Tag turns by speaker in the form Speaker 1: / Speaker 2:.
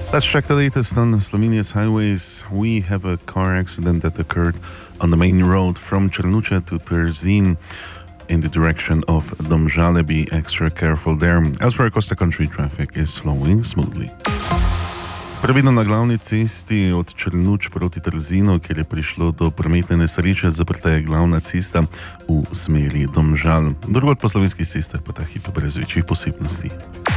Speaker 1: Let's check the latest on Slovenia's highways. We have a car accident that occurred on the main road from Črnuče to Trzin in the direction of Domžale. Be extra careful there. Elsewhere across the country, traffic is flowing smoothly. Previdno na glavni cesti od Črnuč proti Trzinu, kjer je prišlo do prometne nesreče, zaprta je glavna cesta v smeri Domžal. Drugod po slovenskih cestah pa ta hip brez večjih posebnosti.